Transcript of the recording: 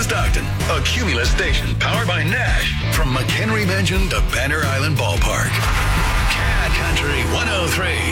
Stockton, a Cumulus station powered by Nash from McHenry Mansion to Banner Island Ballpark. Cat Country 103.